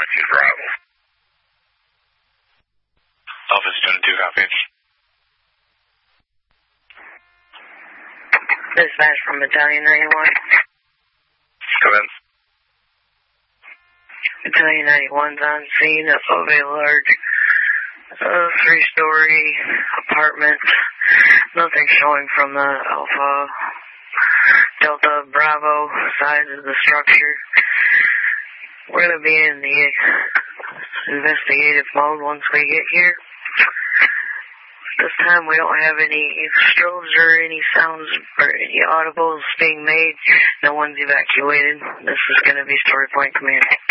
Matthews arrival. Elvis 2-2, copy. Dispatch from Battalion 91. Come in. Battalion 91's on scene of a large 3-story apartment. Nothing showing from the Alpha Delta Bravo side of the structure. We're going to be in the investigative mode once we get here. This time we don't have any strobes or any sounds or any audibles being made. No one's evacuated. This is going to be Story Point Command.